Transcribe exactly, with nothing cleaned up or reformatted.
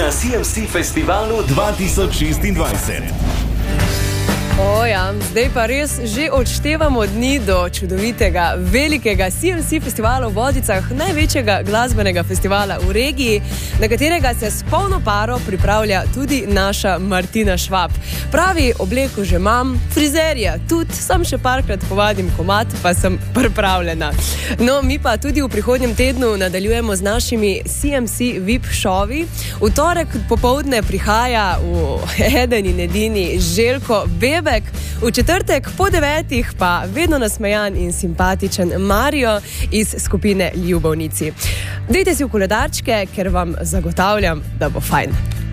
na C M C festivalu dva tisoč šestindvajset. O ja, zdaj pa res že odštevamo dni do čudovitega, velikega C M C festivala v Vodicah, največjega glasbenega festivala v regiji, na katerega se s polno paro pripravlja tudi naša Martina Švab. Pravi, obleko že imam, frizerja tudi, sam še parkrat povadim komad, pa sem pripravljena. No, mi pa tudi v prihodnjem tednu nadaljujemo z našimi C M C V I P šovi. V torek popoldne prihaja v eden in edini Željko Bebek, v četrtek po devetih pa vedno nasmejan in simpatičen Mario iz skupine Ljubovnici. Dajte si v koledarčke, ker vam zagotavljam, da bo fajn.